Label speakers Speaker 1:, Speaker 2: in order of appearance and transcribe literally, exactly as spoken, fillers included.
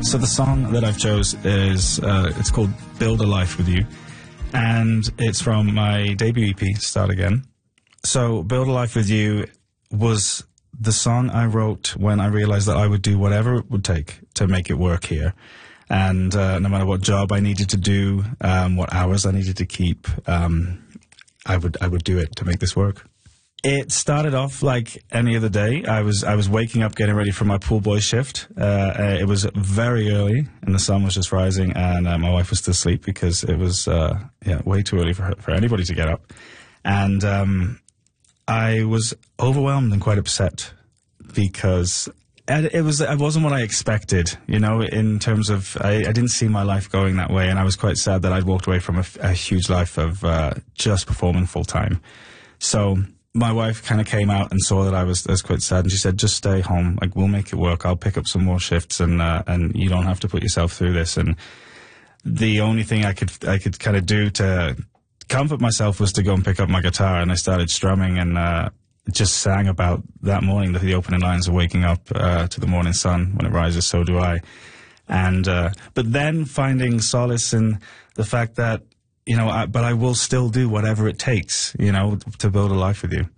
Speaker 1: So the song that I've chose is, uh, it's called Build a Life With You, and it's from my debut E P, Start Again. So Build a Life With You was the song I wrote when I realized that I would do whatever it would take to make it work here. And uh, no matter what job I needed to do, um, what hours I needed to keep, um, I would I would do it to make this work. It started off like any other day. I was I was waking up, getting ready for my pool boy shift. Uh, it was very early, and the sun was just rising, and uh, my wife was still asleep because it was uh, yeah way too early for her, for anybody to get up. And um, I was overwhelmed and quite upset because it was it wasn't what I expected. You know, in terms of I, I didn't see my life going that way, and I was quite sad that I'd walked away from a, a huge life of uh, just performing full time. So my wife kind of came out and saw that I was, I was quite sad, and she said, just stay home, like, we'll make it work, I'll pick up some more shifts, and uh, and you don't have to put yourself through this. And the only thing I could I could kind of do to comfort myself was to go and pick up my guitar, and I started strumming, and uh, just sang about that morning, the, the opening lines of waking up uh, to the morning sun, when it rises, so do I. And uh, but then finding solace in the fact that, you know, I, but I will still do whatever it takes, you know, to build a life with you.